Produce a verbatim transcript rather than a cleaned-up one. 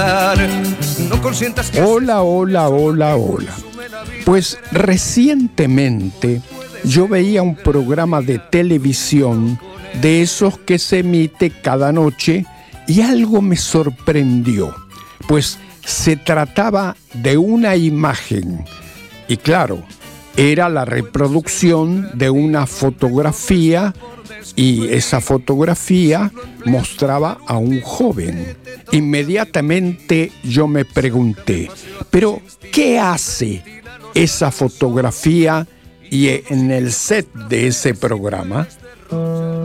Hola, hola, hola, hola. Pues recientemente yo veía un programa de televisión de esos que se emite cada noche y algo me sorprendió, pues se trataba de una imagen y claro, era la reproducción de una fotografía y esa fotografía mostraba a un joven. Inmediatamente yo me pregunté, ¿pero qué hace esa fotografía y en el set de ese programa?